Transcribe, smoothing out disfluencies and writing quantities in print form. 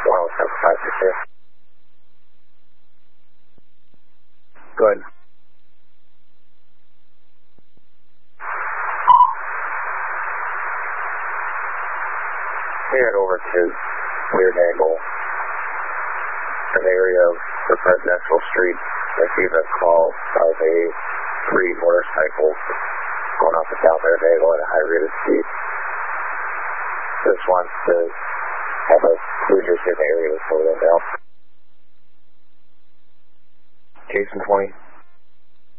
107.562. Go ahead. Head over to Weird Angle, an area of the Presidential Street. Received a call of a 3 motorcycles going up and down Weird Angle at a high rate of speed. This wants to have a cruisers in the area to slow them down. Jason 20.